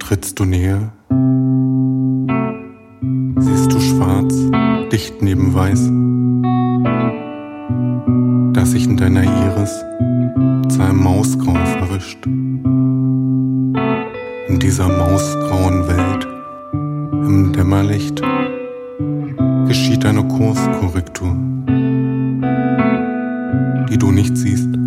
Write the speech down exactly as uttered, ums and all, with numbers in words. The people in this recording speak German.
Trittst du näher, siehst du schwarz, dicht neben weiß, das sich in deiner Iris zu einem Mausgrau verwischt. In dieser mausgrauen Welt, im Dämmerlicht, geschieht eine Kurskorrektur, die du nicht siehst.